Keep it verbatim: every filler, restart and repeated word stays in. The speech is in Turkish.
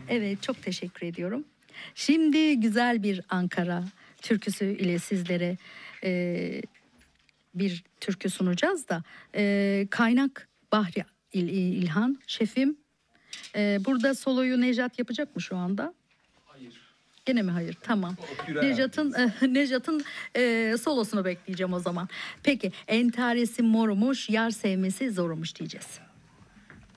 Evet, çok teşekkür ediyorum. Şimdi güzel bir Ankara türküsü ile sizlere e, bir türkü sunacağız da e, kaynak Bahri İl- İlhan şefim. E, burada soloyu Nejat yapacak mı şu anda? Gene mi hayır? Tamam. Nejat'ın Nejat'ın e, solosunu bekleyeceğim o zaman. Peki, entaresi morumuş, yar sevmesi zormuş diyeceğiz.